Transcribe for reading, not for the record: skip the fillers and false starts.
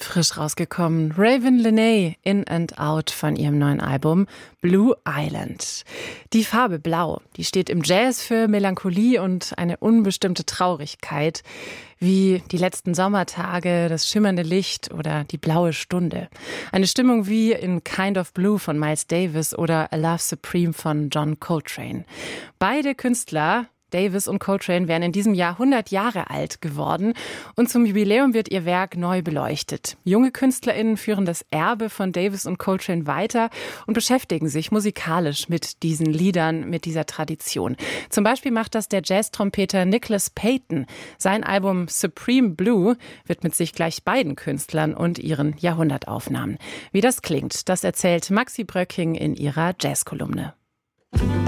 Frisch rausgekommen. Raven Lenae, In and Out von ihrem neuen Album Blue Island. Die Farbe Blau, die steht im Jazz für Melancholie und eine unbestimmte Traurigkeit, wie die letzten Sommertage, das schimmernde Licht oder die blaue Stunde. Eine Stimmung wie in Kind of Blue von Miles Davis oder A Love Supreme von John Coltrane. Beide Künstler, Davis und Coltrane, wären in diesem Jahr 100 Jahre alt geworden und zum Jubiläum wird ihr Werk neu beleuchtet. Junge KünstlerInnen führen das Erbe von Davis und Coltrane weiter und beschäftigen sich musikalisch mit diesen Liedern, mit dieser Tradition. Zum Beispiel macht das der Jazz-Trompeter Nicholas Payton. Sein Album Supreme Blue widmet sich gleich beiden Künstlern und ihren Jahrhundertaufnahmen. Wie das klingt, das erzählt Maxi Bröcking in ihrer Jazzkolumne.